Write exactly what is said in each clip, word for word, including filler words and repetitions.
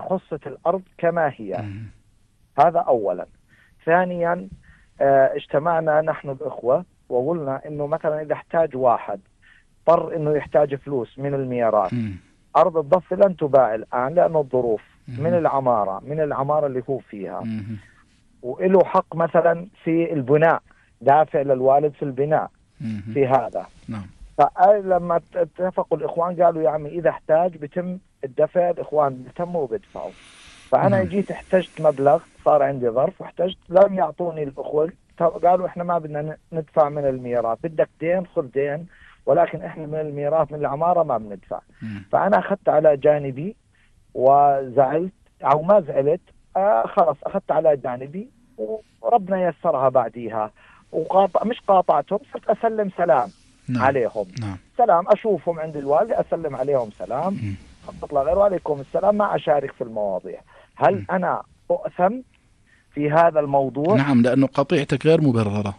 خصت الأرض كما هي. هذا أولا. ثانيا اه اجتمعنا نحن الإخوة وقلنا إنه مثلا إذا احتاج واحد اضطر إنه يحتاج فلوس من الميراث، أرض الضف لن تباع الآن لأنه الظروف من العمارة من العمارة اللي هو فيها، وإله حق مثلا في البناء، دافع للوالد في البناء في هذا. فلما اتفقوا الإخوان قالوا يا عمي إذا احتاج بتم الدفع، الإخوان بيتموا وبيدفعوا. فأنا جيت احتجت مبلغ، صار عندي ظرف واحتجت، لم يعطوني الأخوة، قالوا إحنا ما بدنا ندفع من الميراث، بدك دين خذ دين، ولكن إحنا من الميراث من العمارة ما بندفع. فأنا أخذت على جانبي وزعلت أو ما زعلت، آه خلاص أخذت على جانبي وربنا يسرها بعديها، وقاطع مش قاطعتهم، صرت أسلم سلام نعم. عليهم نعم. سلام، أشوفهم عند الوالد أسلم عليهم سلام فقط لا غير، وعليكم السلام، ما أشارك في المواضيع. هل م. أنا أؤثم في هذا الموضوع؟ نعم، لأنه قطيعتك غير مبررة.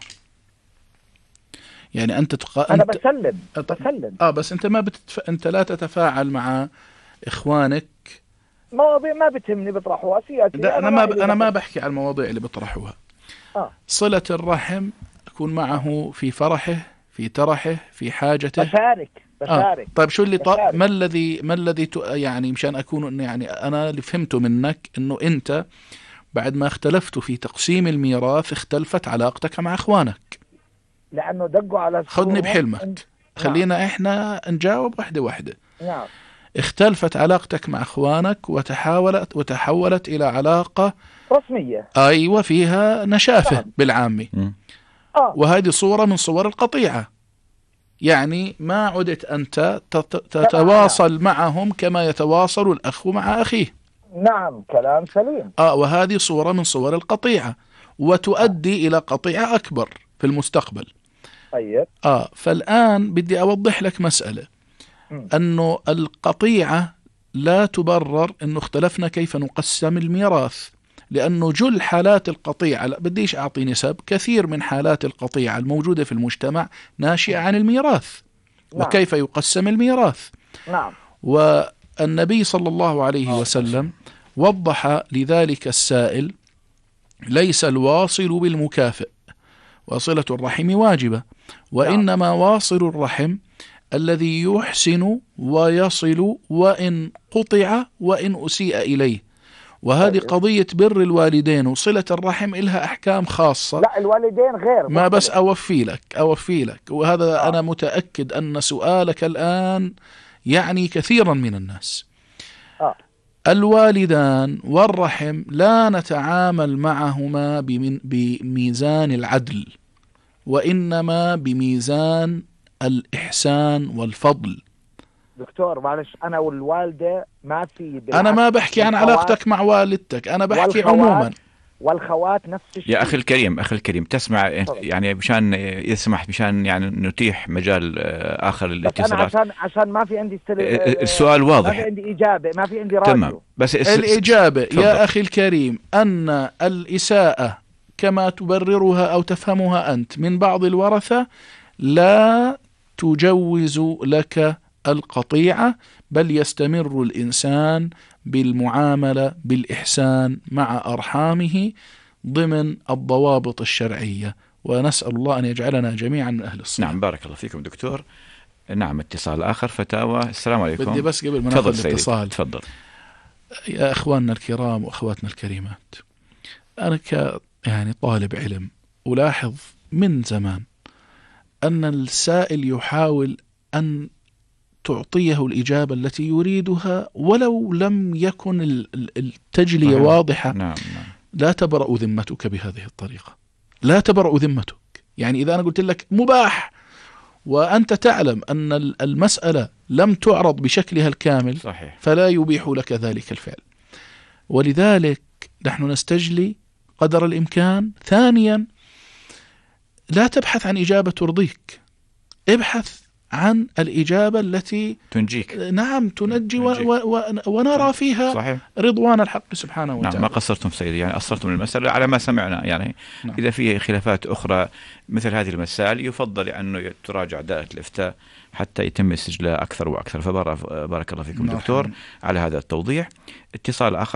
يعني أنت تق... أنا أنت... بسلم أت... بسلم آه بس أنت ما بتتف... أنت لا تتفاعل مع إخوانك. مواضيع ما بتهمني بيطرحوها سياسية. أنا, أنا ما ب... أنا ما بحكي عن المواضيع اللي بيطرحوها. آه. صلة الرحم أكون معه في فرحه في ترحه في حاجته، بشارك بشارك آه. طيب شو اللي ط... ما الذي ما الذي ت... يعني مشان أكون يعني أنا اللي فهمته منك إنه أنت بعد ما اختلفتوا في تقسيم الميراث اختلفت علاقتك مع إخوانك. لأنه دقوا على خذني بحلمك. إن... خلينا نعم. إحنا نجاوب واحدة واحدة. نعم. اختلفت علاقتك مع إخوانك وتحولت وتحولت إلى علاقة رسمية، أيوة، فيها نشافة نعم. بالعامي. آه. وهذه صورة من صور القطيعة، يعني ما عدت أنت تتواصل نعم. معهم كما يتواصل الأخ مع أخيه. نعم، كلام سليم. آه وهذه صورة من صور القطيعة، وتؤدي آه. إلى قطيعة أكبر في المستقبل. طيب. آه فالآن بدي أوضح لك مسألة، م. أنه القطيعة لا تبرر أنه اختلفنا كيف نقسم الميراث، لأنه جل حالات القطيعة، لا بديش أعطي نسب، كثير من حالات القطيعة الموجودة في المجتمع ناشئة عن الميراث. نعم. وكيف يقسم الميراث. نعم. والنبي صلى الله عليه وسلم وضح لذلك السائل: ليس الواصل بالمكافئ، وصلة الرحم واجبة، وإنما واصل الرحم الذي يحسن ويصل وإن قطع وإن أسيء إليه. وهذه قضية بر الوالدين وصلة الرحم إلها أحكام خاصة. لا، الوالدين غير ما بس أوفي لك أوفي لك وهذا آه. أنا متأكد أن سؤالك الآن يعني كثيرا من الناس. آه. الوالدان والرحم لا نتعامل معهما بميزان العدل، وإنما بميزان الإحسان والفضل. دكتور معلش، أنا والوالدة ما في، أنا ما بحكي عن علاقتك مع والدتك، أنا بحكي عموما. والخوات نفس الشيء. يا أخي الكريم أخي الكريم تسمع يعني مشان يسمح مشان يعني نتيح مجال آخر للاتصالات. أنا عشان عشان ما في عندي سل... السؤال واضح، ما في عندي إجابة، ما في عندي راديو. تمام. بس الإجابة تفضل. يا أخي الكريم، أن الإساءة كما تبررها أو تفهمها أنت من بعض الورثة لا تجوز لك القطيعة، بل يستمر الإنسان بالمعاملة بالإحسان مع أرحامه ضمن الضوابط الشرعية، ونسأل الله أن يجعلنا جميعا من أهل الصلاة. نعم، بارك الله فيكم دكتور. نعم، اتصال آخر فتاوى. السلام عليكم. بدي بس قبل ما ناخذ الاتصال، تفضل يا أخواننا الكرام وأخواتنا الكريمات، أنا ك يعني طالب علم ألاحظ من زمان أن السائل يحاول أن تعطيه الإجابة التي يريدها ولو لم يكن التجلية نعم. واضحة. نعم. نعم. لا تبرأ ذمتك بهذه الطريقة، لا تبرأ ذمتك. يعني إذا أنا قلت لك مباح وأنت تعلم أن المسألة لم تعرض بشكلها الكامل، صحيح. فلا يبيح لك ذلك الفعل. ولذلك نحن نستجلي قدر الإمكان. ثانيا، لا تبحث عن إجابة ترضيك، ابحث عن الإجابة التي تنجيك. نعم، تنجي و... و... ونرى فيها صحيح. رضوان الحق سبحانه وتعالى. نعم، ما قصرتم سيدي، يعني أصرتم المسألة على ما سمعنا. يعني نعم. إذا فيه خلافات أخرى مثل هذه المسائل يفضل أنه تراجع دائرة الإفتاء حتى يتم استجلاء أكثر وأكثر. فبارك الله فيكم نعم. دكتور على هذا التوضيح. اتصال آخر.